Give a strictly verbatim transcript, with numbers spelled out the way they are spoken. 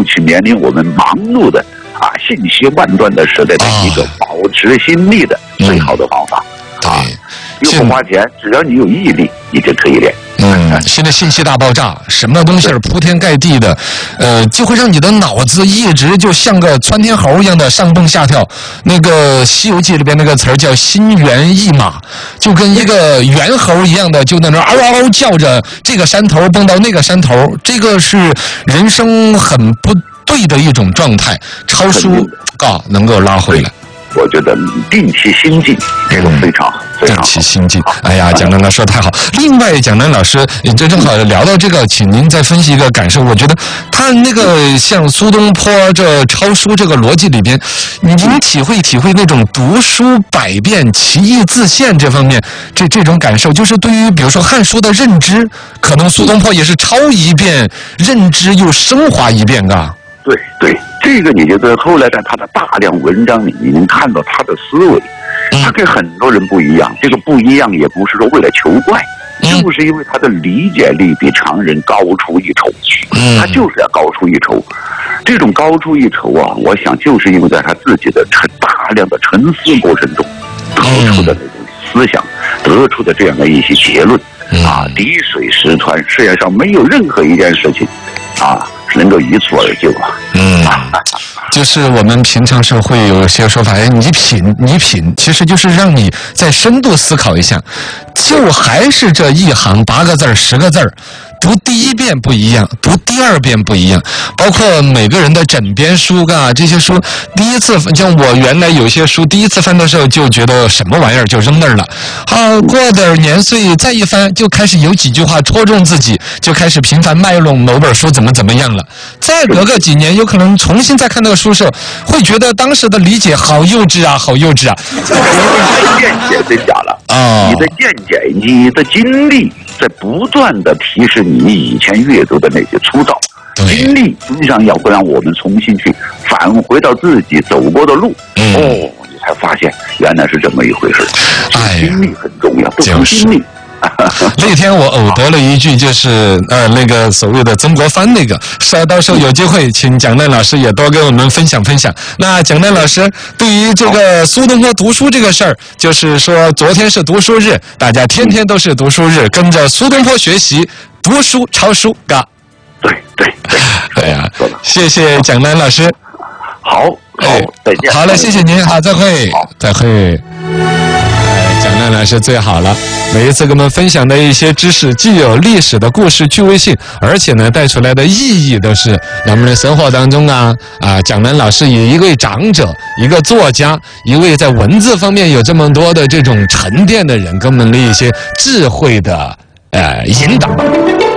去面临我们忙碌的啊信息万端的时代的一个保持心力的最好的方法。 嗯、 啊，又不花钱，只要你有毅力，你就可以练。 嗯，现在信息大爆炸，什么东西是铺天盖地的，呃，就会让你的脑子一直就像个窜天猴一样的上蹦下跳。那个《西游记》里边那个词儿叫心猿意马，就跟一个猿猴一样的，就在那嗷嗷嗷叫着，这个山头蹦到那个山头，这个是人生很不对的一种状态。超叔啊，能够拉回来。 我觉得定期心境这个非常好，非常好。 定期心境，哎呀，蒋楠老师说太好。另外，蒋楠老师，这正好聊到这个，请您再分析一个感受。我觉得他那个像苏东坡这抄书这个逻辑里边，您体会体会那种读书百遍其义自现这方面，这这种感受，就是对于比如说《汉书》的认知，可能苏东坡也是抄一遍，认知又升华一遍啊。 对对，这个你就在后来在他的大量文章里，你能看到他的思维，他跟很多人不一样。这个不一样也不是说为了求怪，就是因为他的理解力比常人高出一筹，他就是要高出一筹。这种高出一筹啊，我想就是因为在他自己的沉大量的沉思过程中得出的那种思想，得出的这样的一些结论啊，滴水石穿，世界上没有任何一件事情啊能够一蹴而就啊。 嗯，就是我们平常社会有些说法，哎，你品你品，其实就是让你再深度思考一下，就还是这一行八个字十个字儿。读第一遍不一样，读第二遍不一样，包括每个人的枕边书啊，这些书第一次像我原来有些书第一次翻的时候就觉得什么玩意儿就扔那儿了，好过点年岁再一翻就开始有几句话戳中自己，就开始频繁卖弄某本书怎么怎么样了。再隔个几年有可能重新再看那个书时候，会觉得当时的理解好幼稚啊，好幼稚啊。 你的见解增加了啊，你的见解，你的经历在不断的提示你以前阅读的那些粗糙经历，实际上要会让我们重新去返回到自己走过的路。嗯、哦，你才发现原来是这么一回事。哎，经历很重要，都是经历。 那天我偶得了一句，就是呃那个所谓的曾国藩那个，到时候有机会请蒋楠老师也多跟我们分享分享。那蒋楠老师对于这个苏东坡读书这个事儿，就是说昨天是读书日，大家天天都是读书日，跟着苏东坡学习读书抄书，嘎。 对对对， 对呀，谢谢蒋楠老师。 好，好，再见。 好了，谢谢您，好，再会，再会。蒋楠老师最好了，每一次跟我们分享的一些知识，既有历史的故事趣味性，而且呢带出来的意义都是让我们的生活当中啊啊，蒋楠老师以一位长者、一个作家、一位在文字方面有这么多的这种沉淀的人，给我们的一些智慧的呃引导。